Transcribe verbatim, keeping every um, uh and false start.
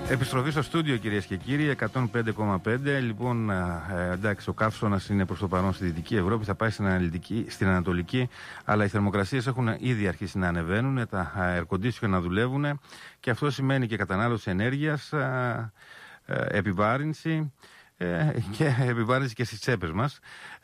Επιστροφή στο στούντιο, κυρίες και κύριοι, εκατόν πέντε κόμμα πέντε. Λοιπόν, ε, εντάξει, ο καύσωνας είναι προς το παρόν στη Δυτική Ευρώπη, θα πάει στην, στην Ανατολική, αλλά οι θερμοκρασίες έχουν ήδη αρχίσει να ανεβαίνουν, τα air condition να δουλεύουν και αυτό σημαίνει και κατανάλωση ενέργειας, ε, ε, επιβάρυνση ε, και επιβάρυνση και στις τσέπες μας.